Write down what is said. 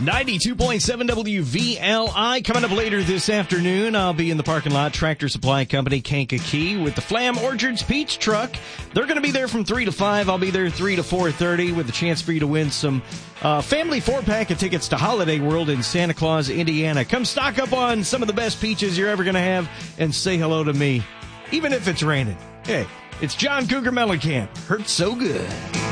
92.7 WVLI. Coming up later this afternoon, I'll be in the parking lot, Tractor Supply Company, Kankakee, with the Flam Orchards Peach Truck. They're going to be there from 3 to 5. I'll be there 3 to 4:30 with a chance for you to win some family 4-pack of tickets to Holiday World in Santa Claus, Indiana. Come stock up on some of the best peaches you're ever going to have and say hello to me, even if it's raining. Hey, it's John Cougar Mellencamp. Hurts so good.